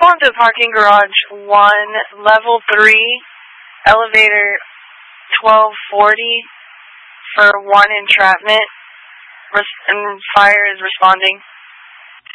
calling to parking garage 1, level 3, elevator 1240 for 1 entrapment, and fire is responding.